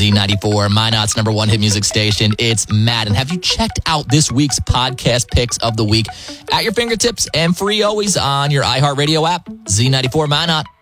Z94, Minot's number one hit music station. It's Madden. Have you checked out this week's podcast picks of the week at your fingertips and free always on your iHeartRadio app? Z94 Minot.